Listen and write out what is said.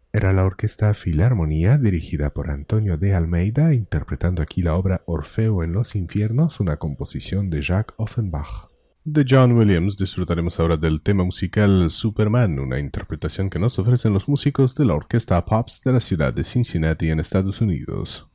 Era la Orquesta Filarmonía, dirigida por Antonio de Almeida, interpretando aquí la obra Orfeo en los infiernos, una composición de Jacques Offenbach. De John Williams disfrutaremos ahora del tema musical Superman, una interpretación que nos ofrecen los músicos de la Orquesta Pops de la ciudad de Cincinnati en Estados Unidos.